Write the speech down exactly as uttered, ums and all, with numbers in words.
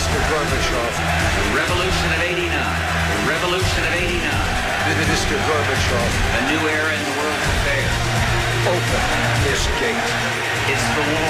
Mister Gorbachev. The revolution of eighty-nine. The revolution of eighty-nine. Mister Gorbachev. A new era in the world's affairs. Open this gate. It's the war